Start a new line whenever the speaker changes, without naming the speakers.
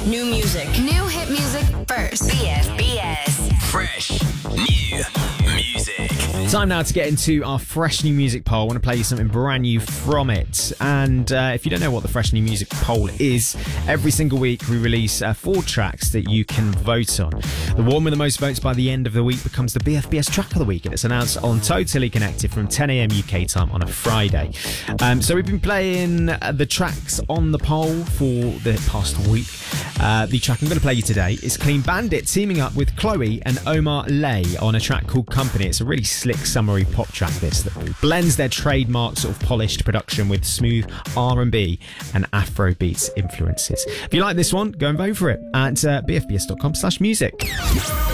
New music.
New hit music first.
BFBS.
Fresh new music.
Time now to get into our fresh new music poll. I want to play you something brand new from it. And if you don't know what the fresh new music poll is, every single week we release 4 tracks that you can vote on. The one with the most votes by the end of the week becomes the BFBS track of the week, and it's announced on Totally Connected from 10 a.m. UK time on a Friday. So we've been playing the tracks on the poll for the past week. The track I'm going to play you today is Clean Bandit teaming up with Chloe and Omar Lay on a track called Company. It's a really slick summery pop track this that blends their trademark sort of polished production with smooth R&B and Afro beats influences. If you like this one, go and vote for it at bfbs.com/music.